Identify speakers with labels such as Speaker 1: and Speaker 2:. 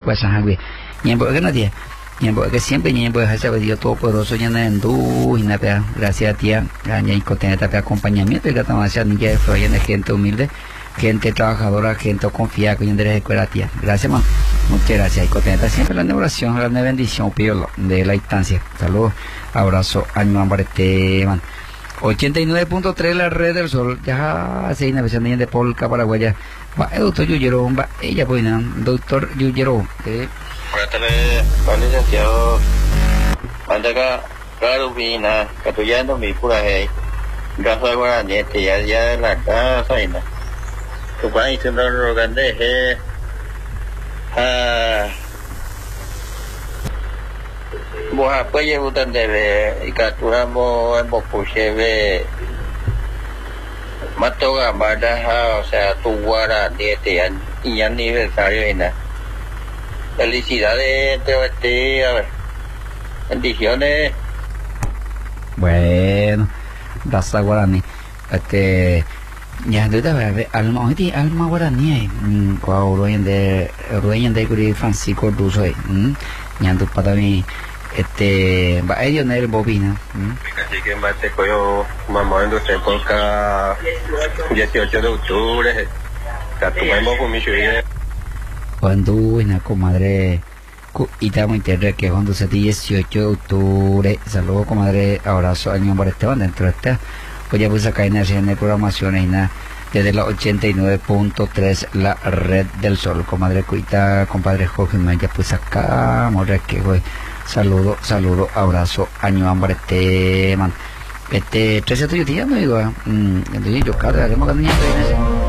Speaker 1: pues ajá, ñembo que no tiene. Ñembo que siempre ñembo es ese Dios todopoderoso llena en du y nada, gracias a tía, gaña y contenta de acompañamiento y que estamos haciendo de gente humilde, gente trabajadora, gente confiada con de la escuela tía. Gracias, man. Muchas gracias. Y contenta siempre la oración, la bendición, pido de la instancia. Saludos, abrazo, año ambarete, man. 89.3 la red del sol, ya se inauguración de Polka, Paraguaya. Va, el doctor Yuyero, va, ella pues, doctor Yuyero.
Speaker 2: Buenas tardes, con licenciado. Anda acá, claro, vina, que tú ya no me pura hey. Gaso de guaranete, ya de la casa y nada. Tu pan y tu no grande, vos apoyes un debe y capturamos en Bopucheve Matoga Madaja, o sea, tu guaranete y aniversario y nada. Felicidades, a ver, bendiciones.
Speaker 1: Bueno, Raza Guarani, ya de verdad, alma Guarani, cuau ruin de Curi Francisco Russo, ya tu para mí, va ellos en el bobina.
Speaker 2: Así que mate coyo, mamá en nuestra época, 18 de octubre, tatuamos con mi ciudad.
Speaker 1: Cuando una comadre y estamos internet que cuando se 18 de octubre, saludos comadre, abrazo año por Esteban dentro de esta, pues ya puse acá en la programación y nada, desde la 89.3 la red del sol, comadre Cuita, compadre Jorge, ya puse acá, morre que hoy, saludo, abrazo año por Esteban, 13 yo te llamo, digo, entonces yo cada vez haremos la niña